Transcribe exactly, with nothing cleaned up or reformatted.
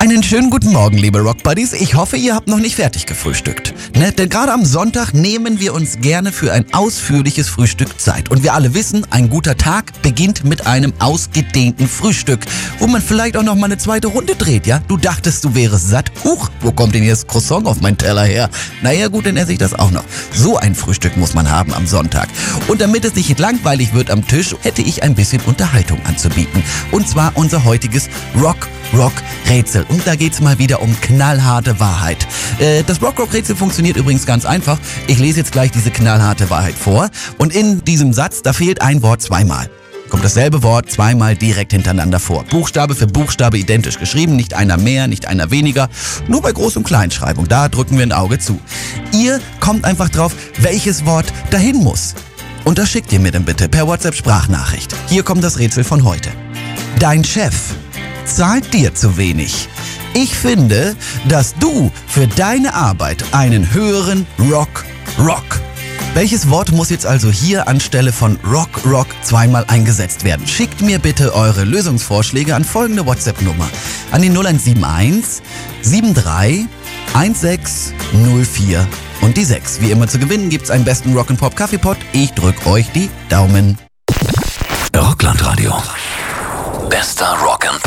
Einen schönen guten Morgen, liebe Rockbuddies. Ich hoffe, ihr habt noch nicht fertig gefrühstückt. Ne? Denn gerade am Sonntag nehmen wir uns gerne für ein ausführliches Frühstück Zeit. Und wir alle wissen, ein guter Tag beginnt mit einem ausgedehnten Frühstück, wo man vielleicht auch noch mal eine zweite Runde dreht, ja? Du dachtest, du wärst satt. Huch, wo kommt denn hier das Croissant auf meinen Teller her? Naja gut, dann esse ich das auch noch. So ein Frühstück muss man haben am Sonntag. Und damit es nicht langweilig wird am Tisch, hätte ich ein bisschen Unterhaltung anzubieten. Und zwar unser heutiges Rock Rock Rätsel. Und da geht's mal wieder um knallharte Wahrheit. Äh, das Rock Rock Rätsel funktioniert übrigens ganz einfach. Ich lese jetzt gleich diese knallharte Wahrheit vor. Und in diesem Satz, da fehlt ein Wort zweimal. Kommt dasselbe Wort zweimal direkt hintereinander vor. Buchstabe für Buchstabe identisch geschrieben. Nicht einer mehr, nicht einer weniger. Nur bei Groß- und Kleinschreibung. Da drücken wir ein Auge zu. Ihr kommt einfach drauf, welches Wort dahin muss. Und das schickt ihr mir dann bitte per WhatsApp-Sprachnachricht. Hier kommt das Rätsel von heute. Dein Chef zahlt dir zu wenig. Ich finde, dass du für deine Arbeit einen höheren Rock Rock. Welches Wort muss jetzt also hier anstelle von Rock Rock zweimal eingesetzt werden? Schickt mir bitte eure Lösungsvorschläge an folgende WhatsApp-Nummer. An die null eins sieben eins sieben drei eins sechs null vier und die sechs. Wie immer zu gewinnen gibt's einen besten Rock'n'Pop Kaffeepot. Ich drück euch die Daumen. Rockland Radio. Bester Rock'n'Pop.